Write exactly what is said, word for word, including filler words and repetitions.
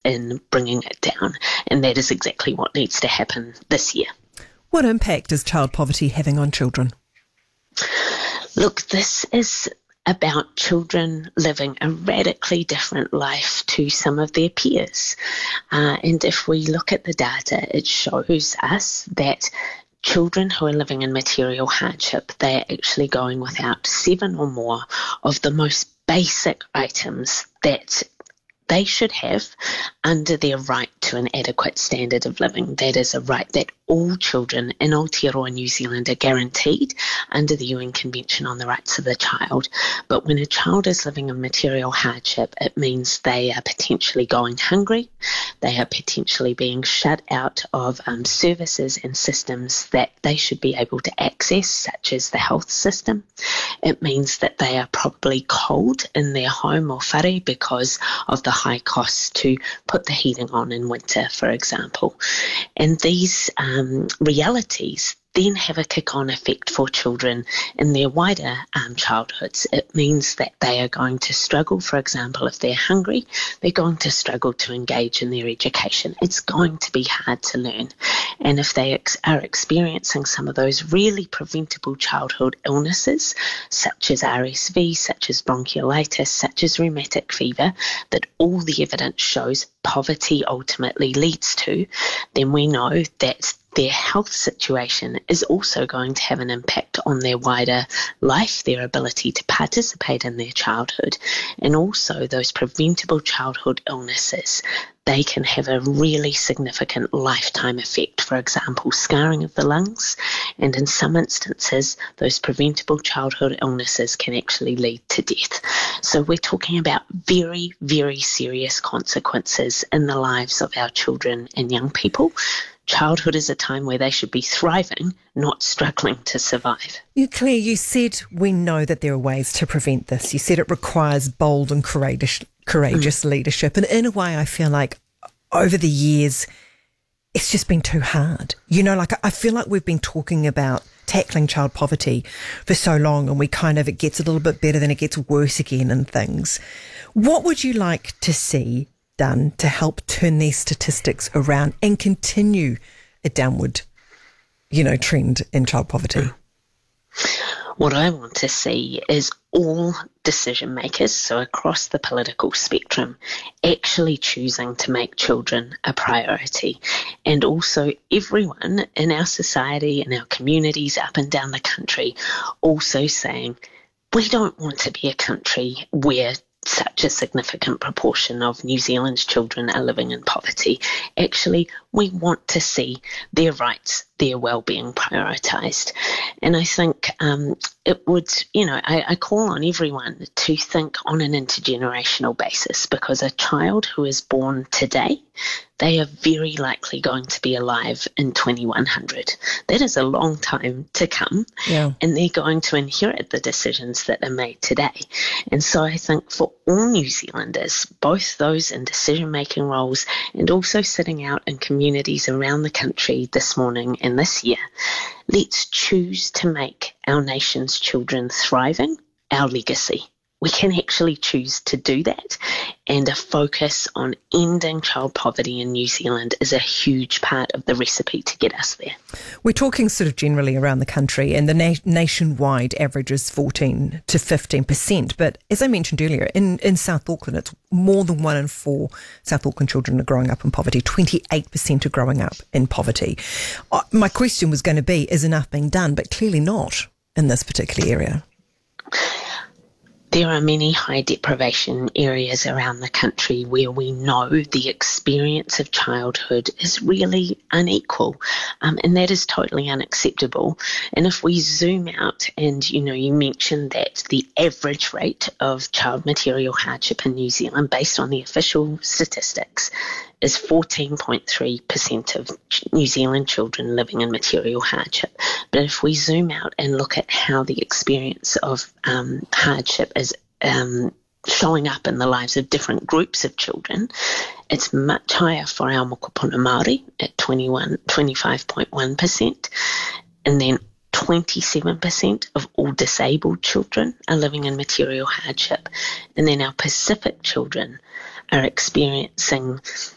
in bringing it down. And that is exactly what needs to happen this year. What impact is child poverty having on children? Look, this is about children living a radically different life to some of their peers. Uh, and if we look at the data, it shows us that children who are living in material hardship, they are actually going without seven or more of the most basic items that they should have under their right to an adequate standard of living. That is a right that all children in Aotearoa New Zealand are guaranteed under the U N Convention on the Rights of the Child. But when a child is living in material hardship, it means they are potentially going hungry, they are potentially being shut out of um, services and systems that they should be able to access, such as the health system. It means that they are probably cold in their home or whare because of the high costs to put the heating on in winter, for example. And these um, realities then have a kick-on effect for children in their wider um, childhoods. It means that they are going to struggle, for example, if they're hungry, they're going to struggle to engage in their education. It's going to be hard to learn. And if they ex- are experiencing some of those really preventable childhood illnesses, such as R S V, such as bronchiolitis, such as rheumatic fever, that all the evidence shows poverty ultimately leads to, then we know that their health situation is also going to have an impact on their wider life, their ability to participate in their childhood, and also those preventable childhood illnesses. They can have a really significant lifetime effect, for example, scarring of the lungs, and in some instances, those preventable childhood illnesses can actually lead to death. So we're talking about very, very serious consequences in the lives of our children and young people. Childhood is a time where they should be thriving, not struggling to survive. You, Claire, you said we know that there are ways to prevent this. You said it requires bold and courageous, courageous mm. leadership. And in a way, I feel like over the years, it's just been too hard. You know, like I feel like we've been talking about tackling child poverty for so long, and we kind of, it gets a little bit better, then it gets worse again and things. What would you like to see done to help turn these statistics around and continue a downward, you know, trend in child poverty? What I want to see is all decision makers, so across the political spectrum, actually choosing to make children a priority, and also everyone in our society and our communities up and down the country also saying, we don't want to be a country where such a significant proportion of New Zealand's children are living in poverty. Actually, we want to see their rights, their well-being prioritised. And I think um, it would, you know, I, I call on everyone to think on an intergenerational basis, because a child who is born today, they are very likely going to be alive in twenty-one hundred. That is a long time to come, yeah. And they're going to inherit the decisions that are made today. And so I think for all New Zealanders, both those in decision-making roles and also sitting out in communities around the country this morning and this year, let's choose to make our nation's children thriving our legacy. We can actually choose to do that, and a focus on ending child poverty in New Zealand is a huge part of the recipe to get us there. We're talking sort of generally around the country, and the na- nationwide average is fourteen to fifteen percent. But as I mentioned earlier, in, in South Auckland, it's more than one in four South Auckland children are growing up in poverty. twenty-eight percent are growing up in poverty. Uh, my question was going to be, is enough being done? But clearly not in this particular area. There are many high deprivation areas around the country where we know the experience of childhood is really unequal, um, and that is totally unacceptable. And if we zoom out, and you know, you mentioned that the average rate of child material hardship in New Zealand, based on the official statistics, is fourteen point three percent of New Zealand children living in material hardship. But if we zoom out and look at how the experience of um, hardship is um, showing up in the lives of different groups of children, it's much higher for our mokopuna Māori at twenty-one, twenty-five point one percent, and then twenty-seven percent of all disabled children are living in material hardship. And then our Pacific children are experiencing